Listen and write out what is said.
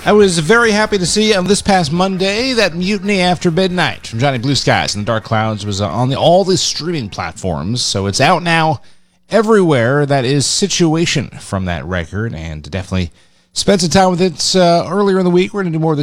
I was very happy to see on this past Monday that Mutiny After Midnight from Johnny Blue Skies and the Dark Clouds was on all the streaming platforms, so it's out now everywhere. That is Situation from that record, and definitely spent some time with it earlier in the week. We're going to do more of this